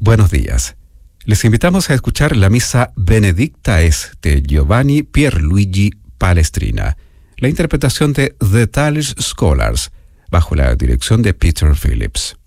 Buenos días. Les invitamos a escuchar la misa Benedictae de Giovanni Pierluigi Palestrina, la interpretación de The Tales Scholars, bajo la dirección de Peter Phillips.